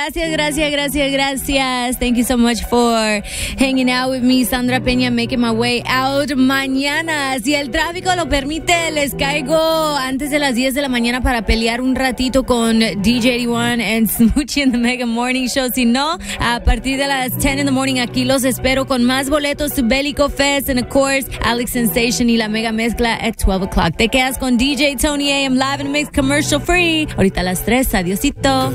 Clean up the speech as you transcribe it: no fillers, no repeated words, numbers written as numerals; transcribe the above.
Gracias. Thank you so much for hanging out with me, Sandra Peña, making my way out. Mañana, si el tráfico lo permite, les caigo antes de las 10 de la mañana para pelear un ratito con DJ 81 and Smoochie in the Mega Morning Show. Si no, a partir de las 10 in the morning aquí los espero con más boletos to Bélico Fest and of course Alex Sensation y la Mega Mezcla at 12 o'clock. Te quedas con DJ Tony AM live and mix commercial free. Ahorita a las 3, adiosito.